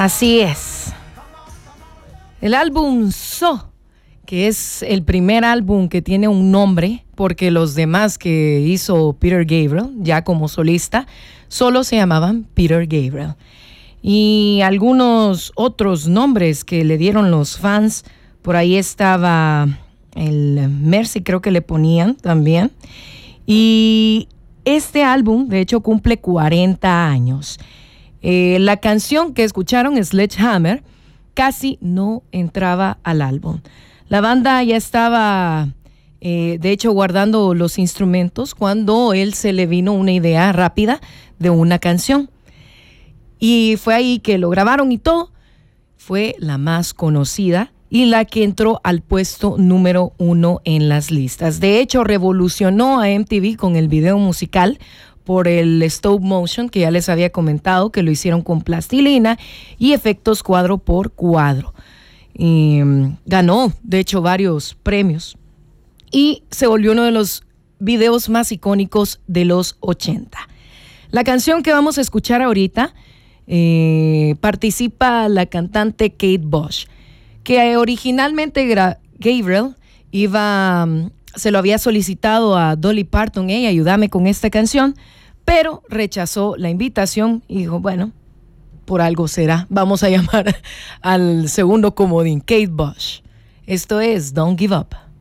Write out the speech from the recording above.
Así es. El álbum So, que es el primer álbum que tiene un nombre, porque los demás que hizo Peter Gabriel, ya como solista, solo se llamaban Peter Gabriel. Y algunos otros nombres que le dieron los fans, por ahí estaba el Mercy, creo que le ponían también. Y este álbum, de hecho, cumple 40 años. La canción que escucharon, Sledgehammer, casi no entraba al álbum. La banda ya estaba, de hecho, guardando los instrumentos cuando él se le vino una idea rápida de una canción. Y fue ahí que lo grabaron y todo. Fue la más conocida y la que entró al puesto número 1 en las listas. De hecho, revolucionó a MTV con el video musical por el stop motion, que ya les había comentado, que lo hicieron con plastilina y efectos cuadro por cuadro. Y ganó, de hecho, varios premios y se volvió uno de los videos más icónicos de los 80. La canción que vamos a escuchar ahorita participa la cantante Kate Bush, que originalmente Gabriel se lo había solicitado a Dolly Parton, ayúdame con esta canción, pero rechazó la invitación y dijo, bueno, por algo será, vamos a llamar al segundo comodín, Kate Bush. Esto es Don't Give Up.